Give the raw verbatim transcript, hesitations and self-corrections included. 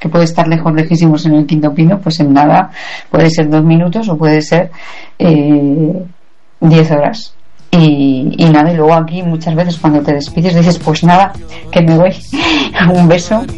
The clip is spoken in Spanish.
que puede estar lejos, lejísimos en el Quinto Pino, pues en nada puede ser dos minutos o puede ser eh, diez horas. Y, y nada, y luego aquí muchas veces cuando te despides dices, pues nada, que me voy. Un beso.